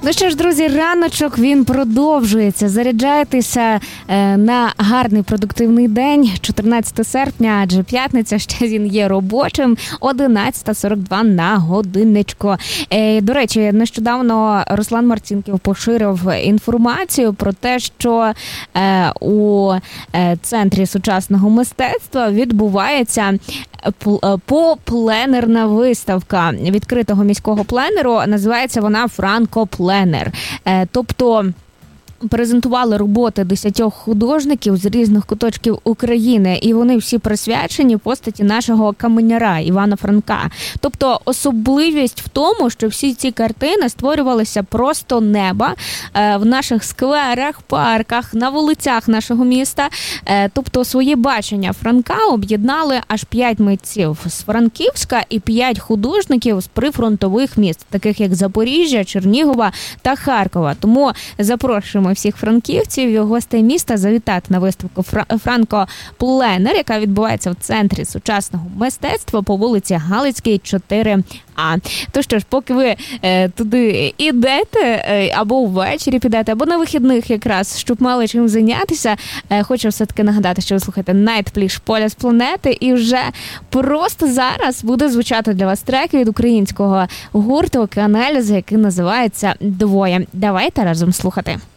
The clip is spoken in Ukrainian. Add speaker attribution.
Speaker 1: Ну що ж, друзі, раночок він продовжується. Заряджайтеся на гарний продуктивний день. 14 серпня, адже п'ятниця, ще він є робочим. 11:42 на годинничку. До речі, нещодавно Руслан Марцінків поширив інформацію про те, що у Центрі сучасного мистецтва відбувається попленерна виставка відкритого міського пленеру. Називається вона «Франкопленер». Тобто презентували роботи 10 художників з різних куточків України, і вони всі присвячені постаті нашого каменяра Івана Франка. Тобто особливість в тому, що всі ці картини створювалися просто неба в наших скверах, парках, на вулицях нашого міста. Тобто своє бачення Франка об'єднали аж 5 митців з Франківська і 5 художників з прифронтових міст, таких як Запоріжжя, Чернігова та Харкова. Тому запрошуємо всіх франківців і гостей міста завітати на виставку «Франкопленер», яка відбувається в Центрі сучасного мистецтва по вулиці Галицькій, 4А. То що ж, поки ви туди ідете, або ввечері підете, або на вихідних якраз, щоб мали чим зайнятися, хочу все-таки нагадати, що ви слухаєте Nightflash «Поля з планети», і вже просто зараз буде звучати для вас трек від українського гурту «Океаналіз», який називається «Двоє». Давайте разом слухати.